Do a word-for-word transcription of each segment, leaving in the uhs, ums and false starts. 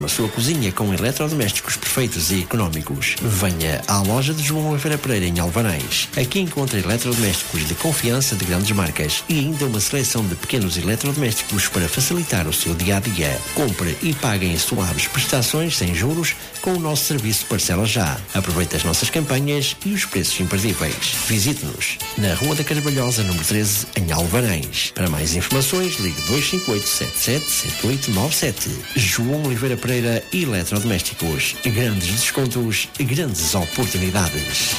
A sua cozinha com eletrodomésticos perfeitos e económicos. Venha à loja de João Oliveira Pereira em Alvarães. Aqui encontra eletrodomésticos de confiança de grandes marcas e ainda uma seleção de pequenos eletrodomésticos para facilitar o seu dia-a-dia. Compre e pague em suaves prestações sem juros com o nosso serviço Parcela Já. Aproveite as nossas campanhas e os preços imperdíveis. Visite-nos na Rua da Carvalhosa, número treze, em Alvarães. Para mais informações, ligue dois cinco oito, sete sete sete oito nove sete. João Oliveira Pereira Eletrodomésticos. Grandes descontos, grandes oportunidades.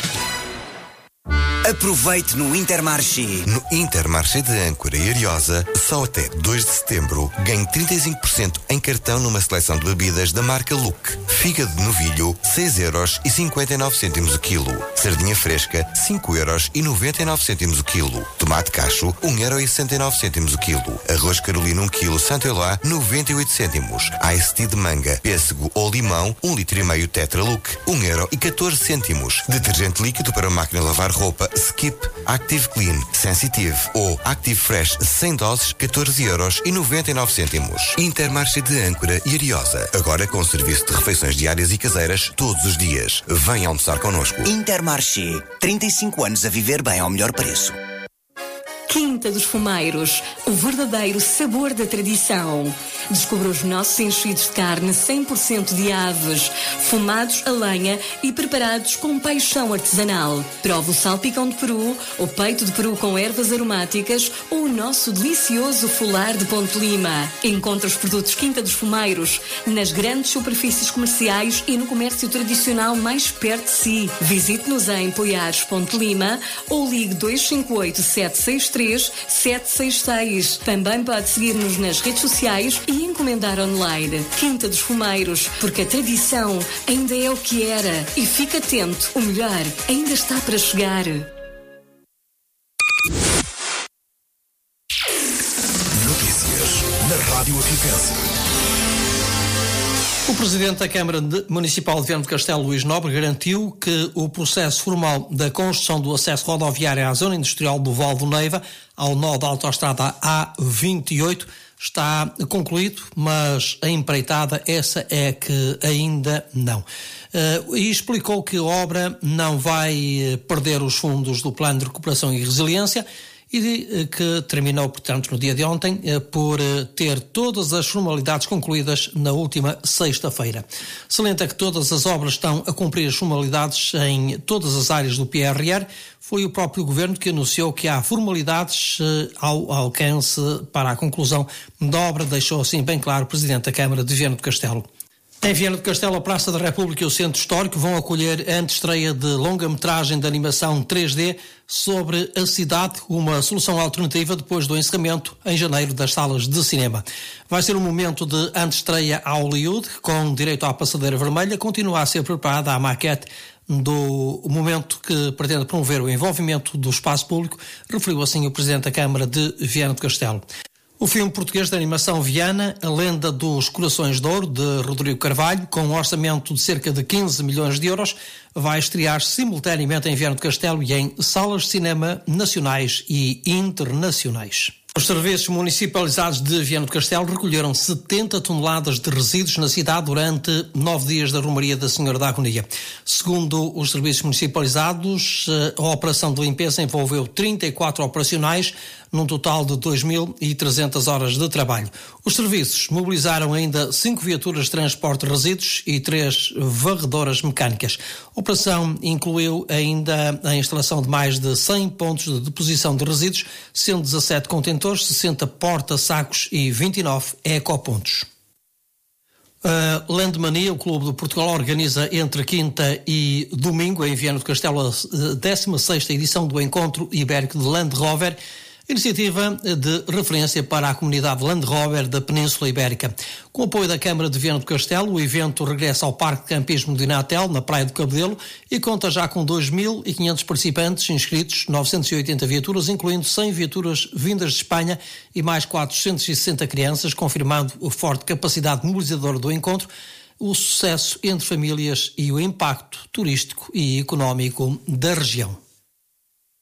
Aproveite no Intermarché. No Intermarché de Âncora e Ariosa, só até dois de setembro, ganhe trinta e cinco por cento em cartão numa seleção de bebidas da marca Look. Fígado de novilho, seis euros e cinquenta e nove cêntimos o quilo. Sardinha fresca, cinco euros e noventa e nove cêntimos o quilo. Tomate cacho, um euro e sessenta e nove cêntimos o quilo. Arroz Carolina um quilo, Saint-Eloi, noventa e oito cêntimos. Ice Tea de manga, pêssego ou limão, um litro e meio Tetra Look, um euro e catorze cêntimos. Detergente líquido para máquina de lavar roupa, Skip, Active Clean, Sensitive ou Active Fresh cem doses, catorze euros e noventa e nove cêntimos. Intermarché de Âncora e Ariosa. Agora com serviço de refeições diárias e caseiras todos os dias. Venha almoçar connosco. Intermarché. trinta e cinco anos a viver bem ao melhor preço. Quinta dos Fumeiros, o verdadeiro sabor da tradição. Descubra os nossos enchidos de carne cem por cento de aves, fumados a lenha e preparados com paixão artesanal. Prove o salpicão de peru, o peito de peru com ervas aromáticas ou o nosso delicioso folar de Ponte Lima. Encontre os produtos Quinta dos Fumeiros nas grandes superfícies comerciais e no comércio tradicional mais perto de si. Visite-nos em Poiares, Ponte Lima ou ligue dois cinco oito, sete seis três, sete seis seis. Também pode seguir-nos nas redes sociais e encomendar online. Quinta dos Fumeiros, porque a tradição ainda é o que era. E fique atento, o melhor ainda está para chegar. Notícias na Rádio Aquivense. O Presidente da Câmara Municipal de Viana do Castelo, Luís Nobre, garantiu que o processo formal da construção do acesso rodoviário à zona industrial do Val do Neiva, ao nó da autoestrada A vinte e oito, está concluído, mas a empreitada essa é que ainda não. Uh, e explicou que a obra não vai perder os fundos do Plano de Recuperação e Resiliência e que terminou, portanto, no dia de ontem, por ter todas as formalidades concluídas na última sexta-feira. Salienta que todas as obras estão a cumprir as formalidades em todas as áreas do P R R. Foi o próprio Governo que anunciou que há formalidades ao alcance para a conclusão da obra, deixou assim bem claro o Presidente da Câmara de Viana do Castelo. Em Viana do Castelo, a Praça da República e o Centro Histórico vão acolher a antestreia de longa-metragem de animação três D sobre a cidade, uma solução alternativa depois do encerramento em janeiro das salas de cinema. Vai ser um momento de antestreia a Hollywood, com direito à passadeira vermelha. Continua a ser preparada a maquete do momento que pretende promover o envolvimento do espaço público, referiu assim o Presidente da Câmara de Viana do Castelo. O filme português de animação Viana, A Lenda dos Corações de Ouro, de Rodrigo Carvalho, com um orçamento de cerca de quinze milhões de euros, vai estrear simultaneamente em Viana do Castelo e em salas de cinema nacionais e internacionais. Os serviços municipalizados de Viana do Castelo recolheram setenta toneladas de resíduos na cidade durante nove dias da Romaria da Senhora da Agonia. Segundo os serviços municipalizados, a operação de limpeza envolveu trinta e quatro operacionais, num total de dois mil e trezentas horas de trabalho. Os serviços mobilizaram ainda cinco viaturas de transporte de resíduos e três varredoras mecânicas. A operação incluiu ainda a instalação de mais de cem pontos de deposição de resíduos, sendo dezassete contentores, sessenta porta-sacos e vinte e nove ecopontos. A Landmania, o Clube de Portugal, organiza entre quinta e domingo, em Viana do Castelo, a décima sexta edição do Encontro Ibérico de Land Rover, iniciativa de referência para a comunidade Land Rover da Península Ibérica. Com o apoio da Câmara de Viana do Castelo, o evento regressa ao Parque de Campismo de Inatel, na Praia do Cabedelo, e conta já com dois mil e quinhentos participantes inscritos, novecentas e oitenta viaturas, incluindo cem viaturas vindas de Espanha e mais quatrocentas e sessenta crianças, confirmando a forte capacidade mobilizadora do encontro, o sucesso entre famílias e o impacto turístico e económico da região.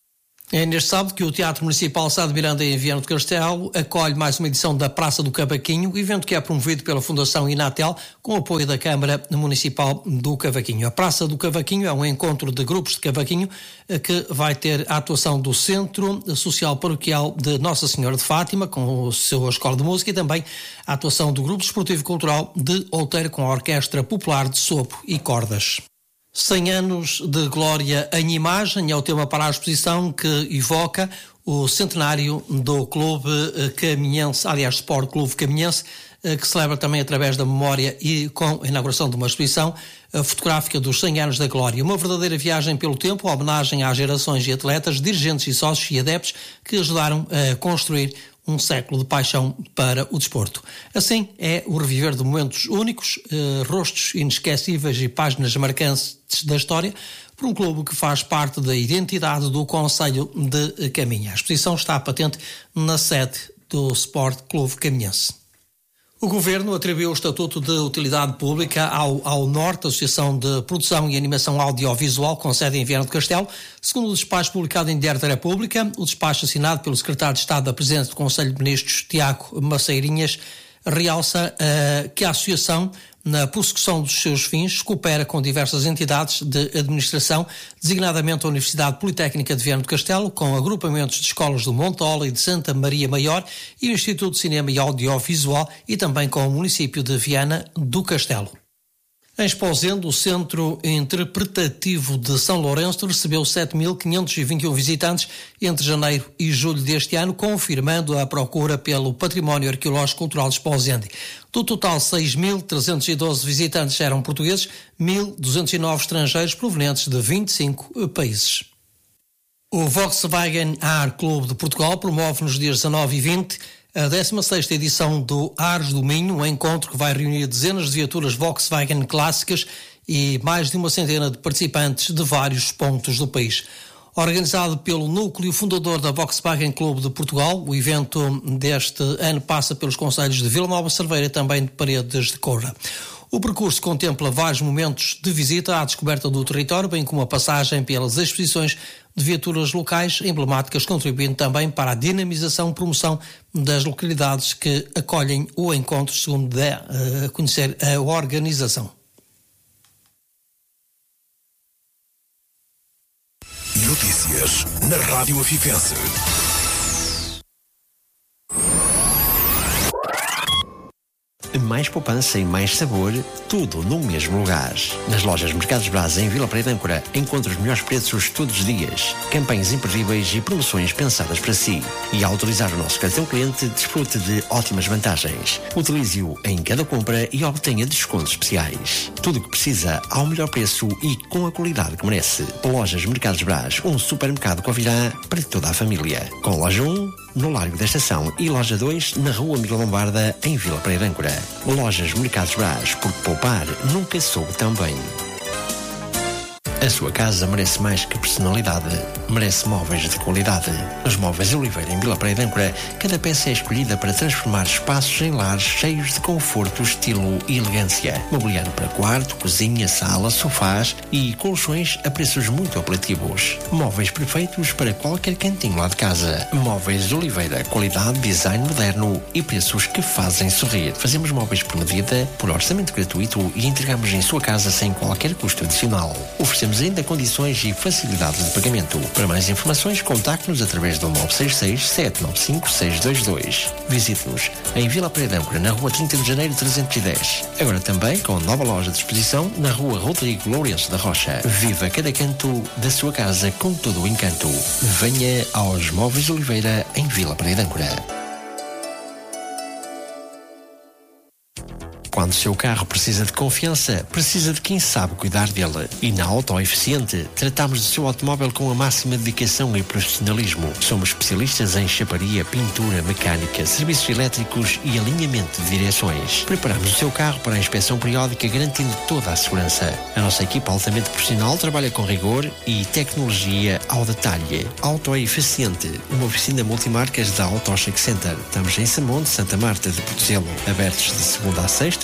É neste sábado que o Teatro Municipal Sá de Miranda, em Viana do Castelo, acolhe mais uma edição da Praça do Cavaquinho, evento que é promovido pela Fundação Inatel, com apoio da Câmara Municipal do Cavaquinho. A Praça do Cavaquinho é um encontro de grupos de cavaquinho que vai ter a atuação do Centro Social Paroquial de Nossa Senhora de Fátima, com a sua escola de música, e também a atuação do Grupo Desportivo Cultural de Outeiro, com a Orquestra Popular de Sopro e Cordas. cem anos de glória em imagem é o tema para a exposição, que evoca o centenário do Clube Caminhense, aliás, Sport Clube Caminhense, que celebra também através da memória e com a inauguração de uma exposição fotográfica dos cem anos da glória. Uma verdadeira viagem pelo tempo, homenagem às gerações de atletas, dirigentes e sócios e adeptos que ajudaram a construir um século de paixão para o desporto. Assim, é o reviver de momentos únicos, eh, rostos inesquecíveis e páginas marcantes da história, por um clube que faz parte da identidade do Concelho de Caminha. A exposição está patente na sede do Sport Clube Caminhense. O Governo atribuiu o Estatuto de Utilidade Pública ao, ao Norte, Associação de Produção e Animação Audiovisual, com sede em Viana do Castelo. Segundo o despacho publicado em Diário da República, o despacho assinado pelo Secretário de Estado da Presidência do Conselho de Ministros, Tiago Maceirinhas, realça uh, que a Associação, na prossecução dos seus fins, coopera com diversas entidades de administração, designadamente a Universidade Politécnica de Viana do Castelo, com agrupamentos de escolas do Montola e de Santa Maria Maior, e o Instituto de Cinema e Audiovisual, e também com o município de Viana do Castelo. Em Esposende, o Centro Interpretativo de São Lourenço recebeu sete mil quinhentos e vinte e um visitantes entre janeiro e julho deste ano, confirmando a procura pelo património arqueológico cultural de Esposende. Do total, seis mil trezentos e doze visitantes eram portugueses, mil duzentos e nove estrangeiros provenientes de vinte e cinco países. O Volkswagen Ar Clube de Portugal promove nos dias dezanove e vinte a décima sexta edição do Ares do Minho, um encontro que vai reunir dezenas de viaturas Volkswagen clássicas e mais de uma centena de participantes de vários pontos do país. Organizado pelo núcleo fundador da Volkswagen Clube de Portugal, o evento deste ano passa pelos concelhos de Vila Nova de Cerveira e também de Paredes de Coura. O percurso contempla vários momentos de visita à descoberta do território, bem como a passagem pelas exposições de viaturas locais emblemáticas, contribuindo também para a dinamização e promoção das localidades que acolhem o encontro, segundo dá a conhecer a organização. Notícias na Rádio Afiquense. Mais poupança e mais sabor, tudo no mesmo lugar. Nas lojas Mercados Braz, em Vila Praia de Âncora, encontra os melhores preços todos os dias, campanhas imperdíveis e promoções pensadas para si. E ao utilizar o nosso cartão cliente, desfrute de ótimas vantagens. Utilize-o em cada compra e obtenha descontos especiais. Tudo o que precisa ao melhor preço e com a qualidade que merece. Lojas Mercados Braz, um supermercado Covirá para toda a família. Com loja um, no Largo da Estação, e loja dois, na Rua Miguel Lombarda, em Vila Praia de Âncora. Lojas Mercados Braz, porque poupar nunca soube tão bem. A sua casa merece mais que personalidade, merece móveis de qualidade. Nos Móveis Oliveira, em Vila Praia de Âncora, cada peça é escolhida para transformar espaços em lares cheios de conforto, estilo e elegância. Mobiliário para quarto, cozinha, sala, sofás e colchões a preços muito apelativos. Móveis perfeitos para qualquer cantinho lá de casa. Móveis Oliveira, qualidade, design moderno e preços que fazem sorrir. Fazemos móveis por medida, por orçamento gratuito e entregamos em sua casa sem qualquer custo adicional. Oferecemos ainda condições e facilidades de pagamento. Para mais informações, contacte-nos através do nove seis seis, sete nove cinco, seis dois dois. Visite-nos em Vila Praia de Âncora, na Rua trinta de Janeiro trezentos e dez. Agora também com nova loja de exposição na Rua Rodrigo Lourenço da Rocha. Viva cada canto da sua casa com todo o encanto. Venha aos Móveis Oliveira, em Vila Praia de Âncora. Quando o seu carro precisa de confiança, precisa de quem sabe cuidar dele. E na Auto Eficiente, tratamos do seu automóvel com a máxima dedicação e profissionalismo. Somos especialistas em chaparia, pintura, mecânica, serviços elétricos e alinhamento de direções. Preparamos o seu carro para a inspeção periódica, garantindo toda a segurança. A nossa equipa altamente profissional trabalha com rigor e tecnologia ao detalhe. Auto Eficiente, uma oficina multimarcas da Auto Check Center. Estamos em Samonte, Santa Marta de Portozelo, abertos de segunda a sexta,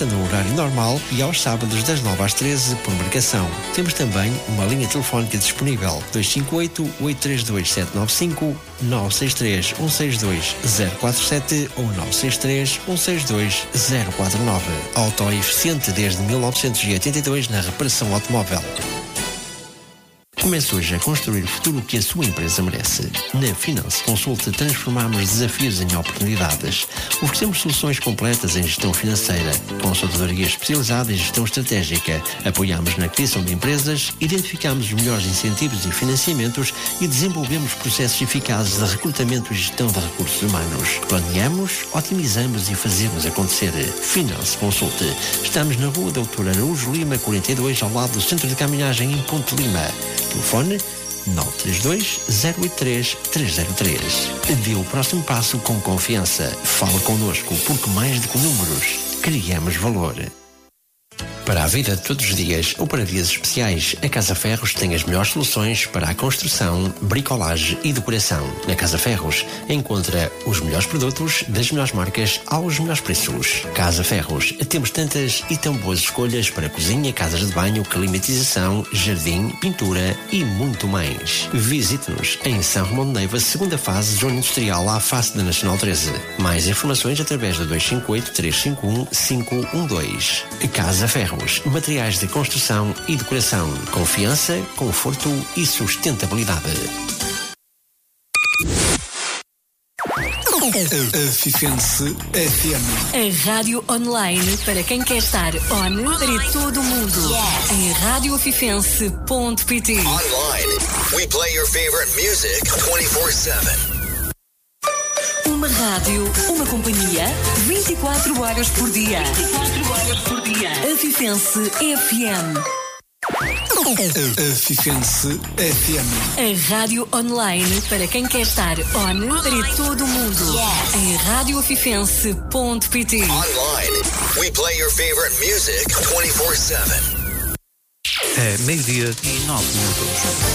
no horário normal e aos sábados das nove às treze por marcação. Temos também uma linha telefónica disponível dois cinco oito, oito três dois, sete nove cinco, nove seis três, um seis dois, zero quatro sete ou nove seis três, um seis dois, zero quatro nove. Autoeficiente desde mil novecentos e oitenta e dois na reparação automóvel. Comece hoje a construir o futuro que a sua empresa merece. Na Finance Consult transformamos desafios em oportunidades. Oferecemos soluções completas em gestão financeira, consultoria especializada em gestão estratégica. Apoiamos na criação de empresas, identificamos os melhores incentivos e financiamentos e desenvolvemos processos eficazes de recrutamento e gestão de recursos humanos. Planeamos, otimizamos e fazemos acontecer. Finance Consult. Estamos na Rua Doutor Araújo Lima, quarenta e dois, ao lado do Centro de Caminhagem em Ponte Lima. Telefone nove três dois, zero oito três, três zero três. Dê o próximo passo com confiança. Fala connosco, porque mais do que números, criamos valor. Para a vida de todos os dias ou para dias especiais, a Casa Ferros tem as melhores soluções para a construção, bricolagem e decoração. Na Casa Ferros encontra os melhores produtos das melhores marcas aos melhores preços. Casa Ferros, temos tantas e tão boas escolhas para cozinha, casas de banho, climatização, jardim, pintura e muito mais. Visite-nos em São Romão de Neiva, segunda fase, zona industrial, à face da Nacional treze. Mais informações através do dois cinco oito, três cinco um, cinco um dois. Casa Ferros. Materiais de construção e decoração. Confiança, conforto e sustentabilidade. Fifense F M. A rádio online para quem quer estar on para todo o mundo. Yes. Em rádio afifense ponto pt. Online, we play your favorite music twenty-four seven. Uma rádio, uma companhia, vinte e quatro horas por dia. vinte e quatro horas por dia. Afifense F M. Fifense F M. A rádio online para quem quer estar on para todo o mundo. Yes. Em rádio afifense ponto pt. Online, we play your favorite music twenty-four seven. É meio-dia e nove minutos.